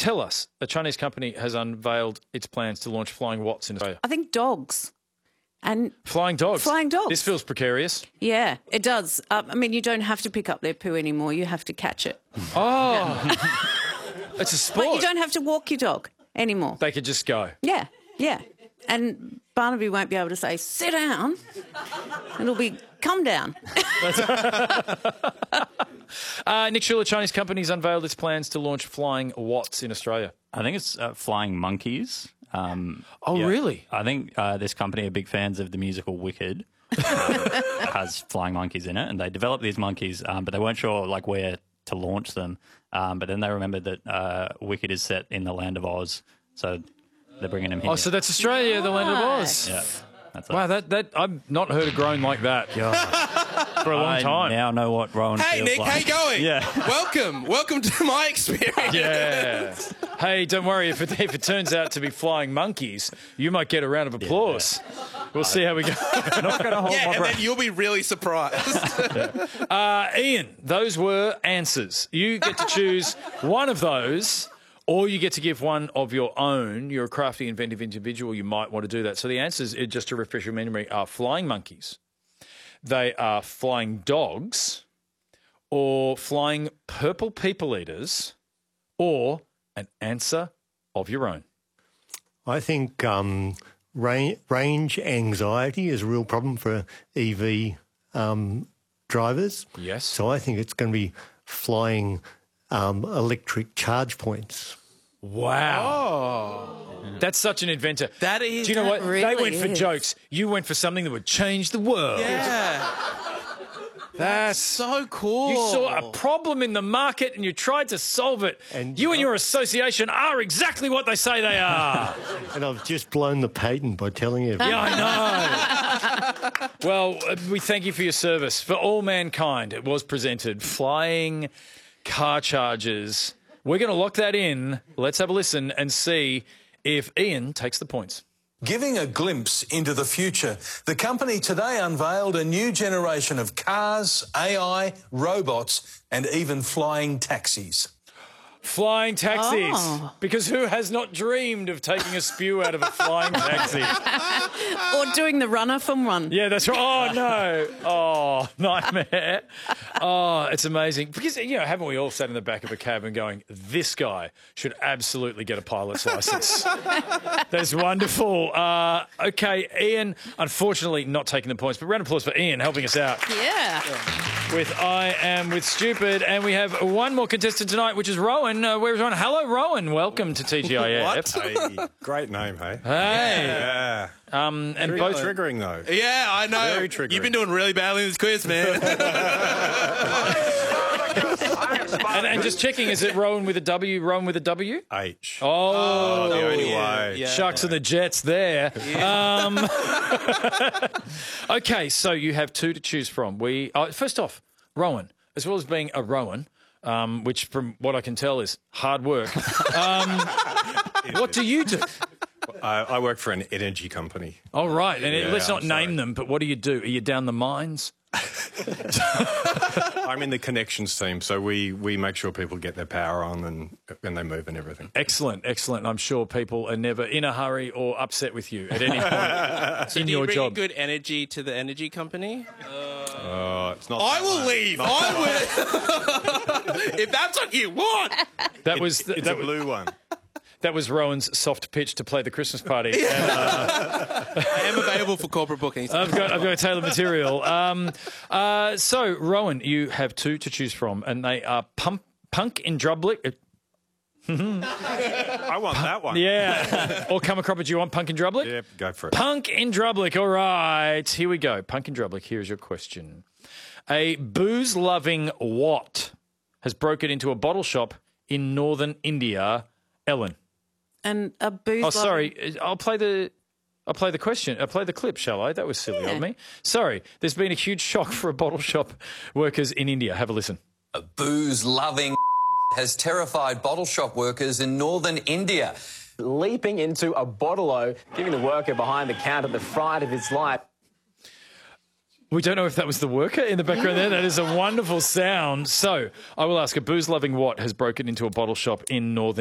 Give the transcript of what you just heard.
tell us, a Chinese company has unveiled its plans to launch flying watts in Australia. I think dogs. And Flying dogs. Flying dogs. This feels precarious. yeah, it does. I mean, you don't have to pick up their poo anymore. You have to catch it. Oh, it's a sport. But you don't have to walk your dog anymore. They could just go. Yeah, yeah. And Barnaby won't be able to say, sit down. It'll be, come down. Nick Schuler, Chinese companies unveiled its plans to launch flying watts in Australia. I think it's flying monkeys. Really? I think this company are big fans of the musical Wicked. Has flying monkeys in it, and they developed these monkeys, but they weren't sure like where to launch them. But then they remembered that Wicked is set in the land of Oz, so they're bringing him here. Oh, so that's Australia, the land of Oz. Yeah, that's Wow, that I've not heard a groan like that for a long time. I now know what Rowan Hey, feels Nick, like. how you going? Yeah. Welcome to my experience. Yeah. Hey, don't worry. If it turns out to be flying monkeys, you might get a round of applause. We'll see how we go. Not going to hold Yeah, my and breath. then you'll be really surprised. Ian, those were answers. You get to choose one of those, or you get to give one of your own. You're a crafty, inventive individual. You might want to do that. So the answers, just to refresh your memory, are flying monkeys. They are flying dogs, or flying purple people eaters, or an answer of your own. I think range anxiety is a real problem for EV drivers. Yes. So I think it's going to be flying electric charge points. Wow. That's such an inventor. That is- Do you know what? that They really went for is. jokes. You went for something that would change the world. Yeah. That's So cool. You saw a problem in the market and you tried to solve it. And you and your association are exactly what they say they are. And I've just blown the patent by telling you. Yeah, I know. Well, we thank you for your service. For all mankind, it was presented. Flying car chargers. We're going to lock that in. Let's have a listen and see if Ian takes the points. Giving a glimpse into the future, the company today unveiled a new generation of cars, AI, robots, and even flying taxis. Flying taxis. Oh. Because who has not dreamed of taking a spew out of a flying taxi? Or doing the runner from Run. Yeah, that's right. Oh, no. Oh, nightmare. Oh, it's amazing. Because, haven't we all sat in the back of a cab and going, this guy should absolutely get a pilot's licence. That's wonderful. OK, Ian, unfortunately not taking the points, but round of applause for Ian helping us out Yeah. with I Am With Stupid. And we have one more contestant tonight, which is Rowan. Where's Rowan? Hello, Rowan. Welcome to TGIF. Hey, great name, hey? Hey. Yeah. And Very both... triggering, though. Yeah, I know. Very triggering. You've been doing really badly in this quiz, man. And just checking, is it Rowan with a W, Rowan with a W? H. Oh, the only yeah, way. yeah. Sharks and the Jets there. OK, so you have two to choose from. First off, Rowan, as well as being a Rowan, which from what I can tell is hard work, what do you do? I work for an energy company. Oh, right. And Yeah, let's not I'm name sorry. them, but what do you do? Are you down the mines? I'm in the connections team, so we make sure people get their power on and they move and everything. Excellent, excellent. I'm sure people are never in a hurry or upset with you at any point in Do you your bring job. good energy to the energy company? It's not. I will leave. I will. If that's what you want. That was It's a blue one. That was Rowan's soft pitch to play the Christmas party. And, I am available for corporate bookings. I've got tailored material. So, Rowan, you have two to choose from, and they are Punk in Drublic. I want that one. Yeah. Or Come a Cropper, do you want Punk in Drublic? Yep, go for it. Punk in Drublic, all right. Here we go. Punk in Drublic, here's your question. A booze-loving what has broken into a bottle shop in northern India? Ellen. And a booze. Oh, sorry. I'll play the question. I'll play the clip, shall I? That was silly of me. Sorry. There's been a huge shock for bottle shop workers in India. Have a listen. A booze-loving has terrified bottle shop workers in northern India. Leaping into a bottle-o, giving the worker behind the counter the fright of his life. We don't know if that was the worker in the background there. That is a wonderful sound. So I will ask, a booze-loving what has broken into a bottle shop in northern